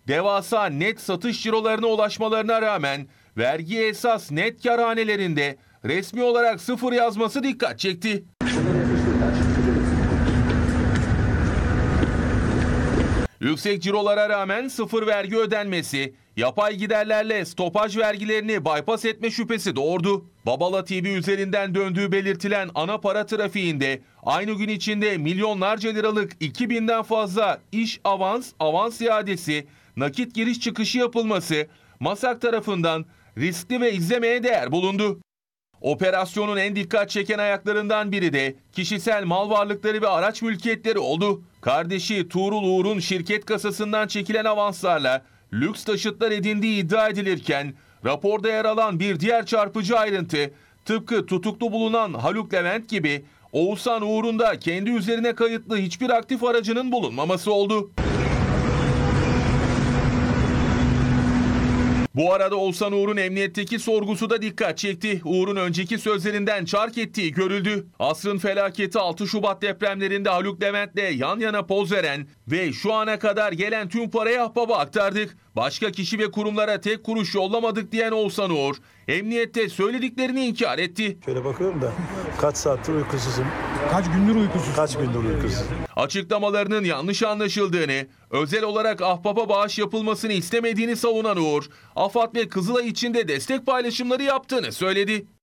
Devasa net satış cirolarına ulaşmalarına rağmen vergiye esas net kar hanelerinde resmi olarak sıfır yazması dikkat çekti. Yüksek cirolara rağmen sıfır vergi ödenmesi, yapay giderlerle stopaj vergilerini bypass etme şüphesi doğurdu. Babala TV üzerinden döndüğü belirtilen ana para trafiğinde aynı gün içinde milyonlarca liralık 2000'den fazla iş avans iadesi, nakit giriş çıkışı yapılması MASAK tarafından riskli ve izlemeye değer bulundu. Operasyonun en dikkat çeken ayaklarından biri de kişisel mal varlıkları ve araç mülkiyetleri oldu. Kardeşi Tuğrul Uğur'un şirket kasasından çekilen avanslarla lüks taşıtlar edindiği iddia edilirken raporda yer alan bir diğer çarpıcı ayrıntı tıpkı tutuklu bulunan Haluk Levent gibi Oğuzhan Uğur'un da kendi üzerine kayıtlı hiçbir aktif aracının bulunmaması oldu. Bu arada Oğuzhan Uğur'un emniyetteki sorgusu da dikkat çekti. Uğur'un önceki sözlerinden çark ettiği görüldü. Asrın felaketi 6 Şubat depremlerinde Haluk Levent'le yan yana poz veren ve şu ana kadar gelen tüm parayı ahbaba aktardık. Başka kişi ve kurumlara tek kuruş yollamadık diyen Oğuzhan Uğur, emniyette söylediklerini inkar etti. Şöyle bakıyorum da kaç saattir uykusuzum. Kaç gündür uykusuz? Kaç gündür uykusuz. Açıklamalarının yanlış anlaşıldığını, özel olarak ahbaba bağış yapılmasını istemediğini savunan Uğur, AFAD ve Kızılay için de destek paylaşımları yaptığını söyledi.